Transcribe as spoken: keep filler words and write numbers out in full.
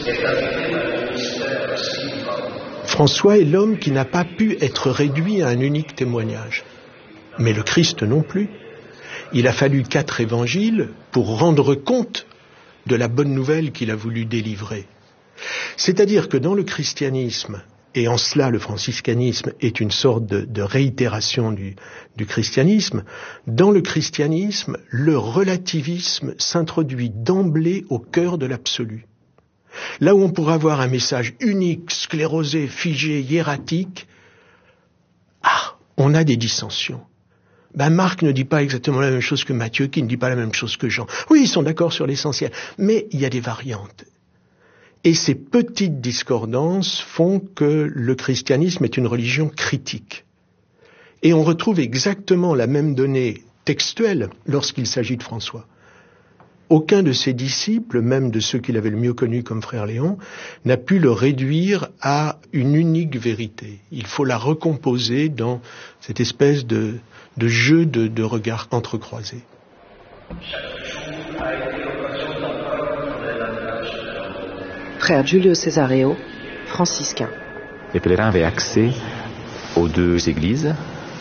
François est l'homme qui n'a pas pu être réduit à un unique témoignage. Mais le Christ non plus. Il a fallu quatre évangiles pour rendre compte de la bonne nouvelle qu'il a voulu délivrer. C'est-à-dire que dans le christianisme, et en cela le franciscanisme est une sorte de, de réitération du, du christianisme, dans le christianisme, le relativisme s'introduit d'emblée au cœur de l'absolu. Là où on pourrait avoir un message unique, sclérosé, figé, hiératique, ah, on a des dissensions. Ben Marc ne dit pas exactement la même chose que Matthieu, qui ne dit pas la même chose que Jean. Oui, ils sont d'accord sur l'essentiel, mais il y a des variantes. Et ces petites discordances font que le christianisme est une religion critique. Et on retrouve exactement la même donnée textuelle lorsqu'il s'agit de François. Aucun de ses disciples, même de ceux qu'il avait le mieux connus comme frère Léon, n'a pu le réduire à une unique vérité. Il faut la recomposer dans cette espèce de, de jeu de, de regards entrecroisés. Frère Giulio Cesareo, franciscain. Les pèlerins avaient accès aux deux églises,